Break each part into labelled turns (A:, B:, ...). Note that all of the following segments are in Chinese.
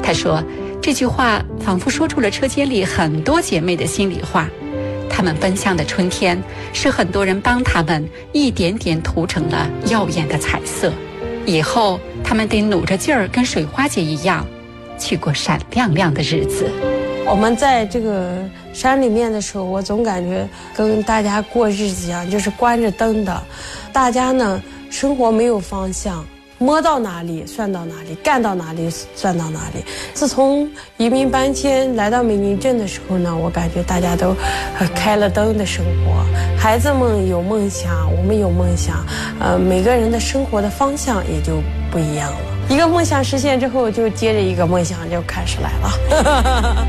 A: 他说，这句话仿佛说出了车间里很多姐妹的心里话。她们奔向的春天，是很多人帮她们一点点涂成了耀眼的彩色。以后她们得努着劲儿，跟水花姐一样，去过闪亮亮的日子。
B: 我们在这个山里面的时候，我总感觉跟大家过日子一样，就是关着灯的。大家呢，生活没有方向，摸到哪里算到哪里，干到哪里算到哪里。自从移民搬迁来到美宁镇的时候呢，我感觉大家都开了灯的生活，孩子们有梦想，我们有梦想，每个人的生活的方向也就不一样了。一个梦想实现之后，就接着一个梦想就开始来了。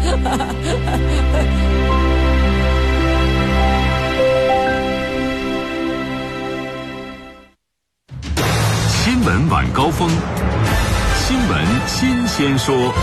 C: 新闻晚高峰，新闻新鲜说。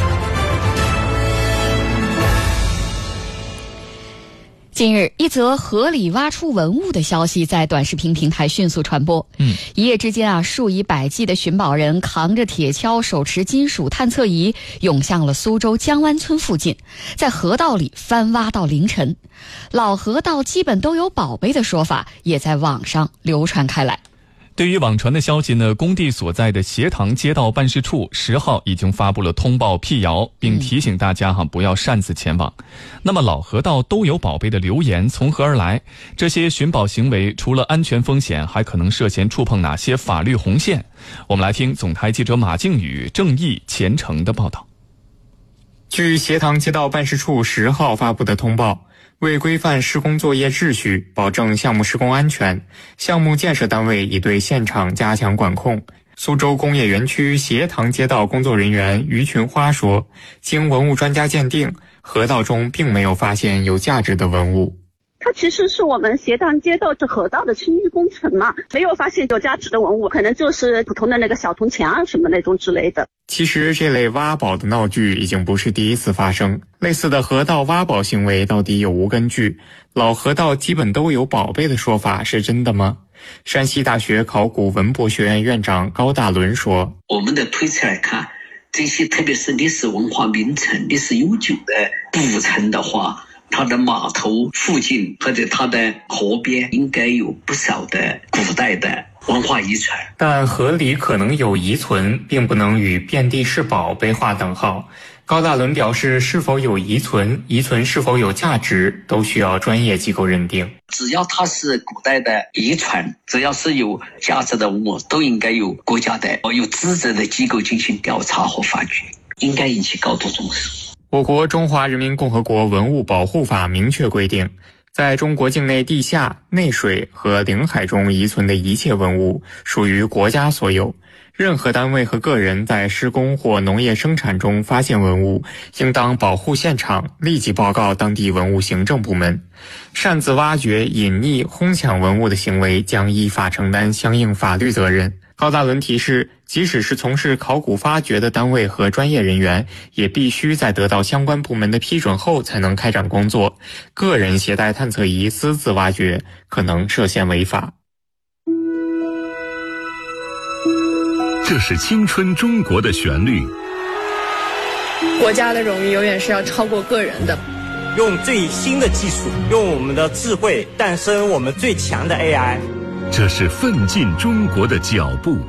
D: 近日，一则河里挖出文物的消息在短视频平台迅速传播。一夜之间数以百计的寻宝人扛着铁锹，手持金属探测仪，涌向了苏州江湾村附近，在河道里翻挖到凌晨。老河道基本都有宝贝的说法也在网上流传开来。
E: 对于网传的消息呢，工地所在的协塘街道办事处10号已经发布了通报辟谣，并提醒大家不要擅自前往。那么老河道都有宝贝的流言从何而来？这些寻宝行为除了安全风险，还可能涉嫌触碰哪些法律红线？我们来听总台记者马靖宇、正义、虔诚的报道。
F: 据协塘街道办事处10号发布的通报，为规范施工作业秩序，保证项目施工安全，项目建设单位已对现场加强管控。苏州工业园区协塘街道工作人员于群花说，经文物专家鉴定，河道中并没有发现有价值的文物。
G: 它其实是我们协塘街道这河道的清淤工程嘛，没有发现有价值的文物，可能就是普通的那个小铜钱啊什么那种之类的。
F: 其实这类挖宝的闹剧已经不是第一次发生，类似的河道挖宝行为到底有无根据？老河道基本都有宝贝的说法是真的吗？山西大学考古文博学院院长高大伦说，
H: 我们的推测来看，这些特别是历史文化名城、历史悠久的古城的话，它的码头附近或者它的河边应该有不少的古代的文化遗存，
F: 但河里可能有遗存，并不能与遍地是宝被划等号。高大伦表示，是否有遗存，遗存是否有价值，都需要专业机构认定。
H: 只要它是古代的遗存，只要是有价值的文物，都应该有国家的有资质的机构进行调查和发掘，应该引起高度重视。
F: 我国中华人民共和国文物保护法明确规定，在中国境内地下、内水和领海中遗存的一切文物属于国家所有。任何单位和个人在施工或农业生产中发现文物，应当保护现场，立即报告当地文物行政部门。擅自挖掘、隐匿、哄抢文物的行为将依法承担相应法律责任。高大伦提示，即使是从事考古发掘的单位和专业人员，也必须在得到相关部门的批准后才能开展工作。个人携带探测仪私自挖掘，可能涉嫌违法。
C: 这是青春中国的旋律。
I: 国家的荣誉永远是要超过个人的。
J: 用最新的技术，用我们的智慧诞生我们最强的 AI。
C: 这是奋进中国的脚步。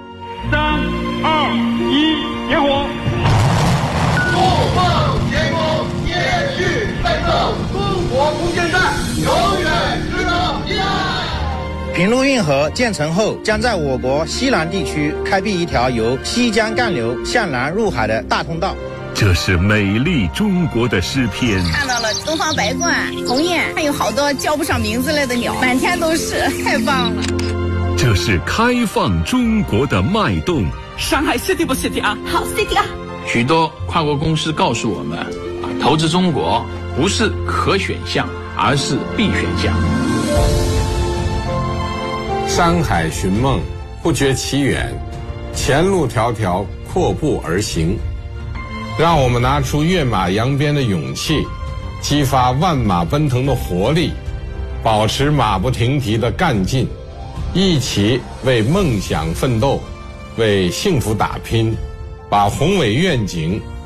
K: 3、2、1，点火！怒放前锋，延续奋斗，中国不见战，永远值得依赖。
L: 平陆运河建成后，将在我国西南地区开辟一条由西江干流向南入海的大通道。
C: 这是美丽中国的诗篇。
M: 看到了东方白鹳、鸿雁，还有好多叫不上名字来的鸟，满天都是，太棒了。
C: 这是开放中国的脉动。
N: 上海 City 不 City 啊？好 City 啊！
O: 许多跨国公司告诉我们，投资中国不是可选项，而是必选项。
P: 山海寻梦，不觉其远，前路迢迢，阔步而行。让我们拿出跃马扬鞭的勇气，激发万马奔腾的活力，保持马不停蹄的干劲，一起为梦想奋斗，为幸福打拼，把宏伟愿景